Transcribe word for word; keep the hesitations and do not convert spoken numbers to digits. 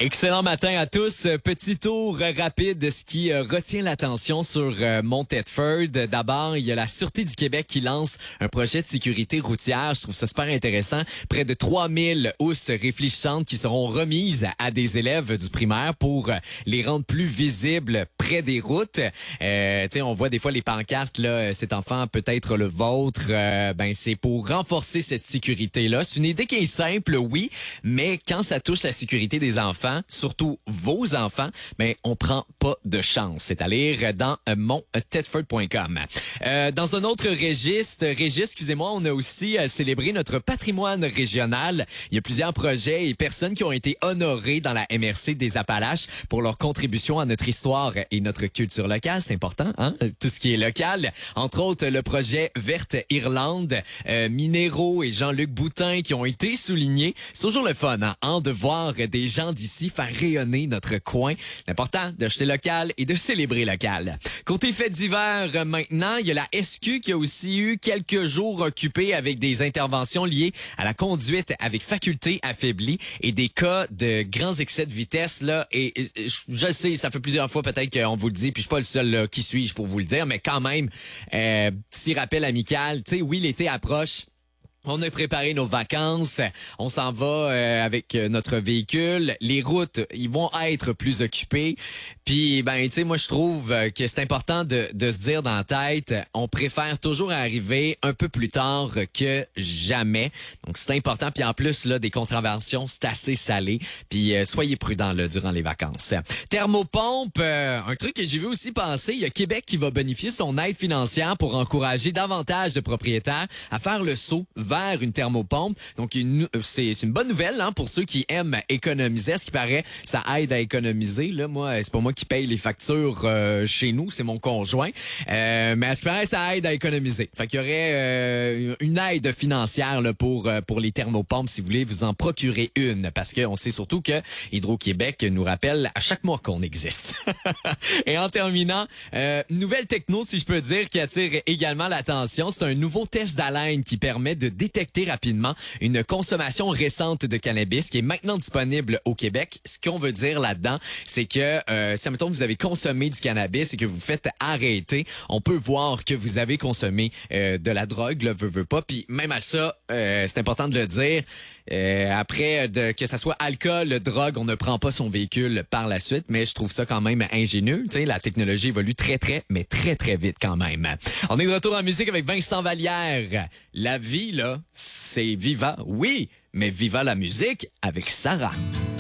Excellent matin à tous. Petit tour rapide de ce qui retient l'attention sur Mont Thetford. D'abord, il y a la Sûreté du Québec qui lance un projet de sécurité routière. Je trouve ça super intéressant. Près de trois mille housses réfléchissantes qui seront remises à des élèves du primaire pour les rendre plus visibles près des routes. Euh, tu sais, on voit des fois les pancartes, là, cet enfant peut être le vôtre. Euh, ben, c'est pour renforcer cette sécurité-là. C'est une idée qui est simple, oui, mais quand ça touche la sécurité des enfants, surtout vos enfants, mais on prend pas de chance. C'est à lire dans euh, mont thetford point com. Euh, dans un autre registre, registre, excusez-moi, on a aussi euh, célébré notre patrimoine régional. Il y a plusieurs projets et personnes qui ont été honorées dans la M R C des Appalaches pour leur contribution à notre histoire et notre culture locale. C'est important, hein? Tout ce qui est local. Entre autres, le projet Verte Irlande, euh, Minéraux et Jean-Luc Boutin qui ont été soulignés. C'est toujours le fun, hein, de voir des gens d'ici faire rayonner notre coin. C'est important d'acheter local et de célébrer local. Côté fêtes d'hiver, euh, maintenant, il y a la S Q qui a aussi eu quelques jours occupés avec des interventions liées à la conduite avec faculté affaiblie et des cas de grands excès de vitesse, là. Et, et je sais, ça fait plusieurs fois peut-être qu'on vous le dit, puis je suis pas le seul là, qui suis-je pour vous le dire, mais quand même, euh, petit rappel amical, tu sais, oui, l'été approche. On a préparé nos vacances, on s'en va euh, avec notre véhicule. Les routes, ils vont être plus occupées. Puis, ben, tu sais, moi, je trouve que c'est important de, de se dire dans la tête, on préfère toujours arriver un peu plus tard que jamais. Donc, c'est important. Puis, en plus, là, des contraventions, c'est assez salé. Puis, euh, soyez prudents là durant les vacances. Thermopompe, euh, un truc que j'ai vu aussi passer, il y a Québec qui va bonifier son aide financière pour encourager davantage de propriétaires à faire le saut vers une thermopompe. Donc, une, c'est, c'est une bonne nouvelle hein, pour ceux qui aiment économiser. À ce qui paraît, ça aide à économiser. Là, moi, c'est pas moi qui paye les factures euh, chez nous, c'est mon conjoint. Euh, mais à ce qui paraît, ça aide à économiser. Fait qu'il y aurait euh, une aide financière là, pour euh, pour les thermopompes si vous voulez vous en procurer une. Parce qu'on sait surtout que Hydro-Québec nous rappelle à chaque mois qu'on existe. Et en terminant, euh, nouvelle techno, si je peux dire, qui attire également l'attention. C'est un nouveau test d'haleine qui permet de détecter rapidement une consommation récente de cannabis qui est maintenant disponible au Québec. Ce qu'on veut dire là-dedans, c'est que euh, si, admettons, vous avez consommé du cannabis et que vous faites arrêter, on peut voir que vous avez consommé euh, de la drogue, là, veut, veut pas. Puis même à ça, euh, c'est important de le dire, euh, après, de, que ça soit alcool, drogue, on ne prend pas son véhicule par la suite, mais je trouve ça quand même ingénieux. Tu sais, la technologie évolue très, très, mais très, très vite quand même. On est de retour en musique avec Vincent Vallière. La vie, là, c'est viva, oui, mais viva la musique avec Sarah.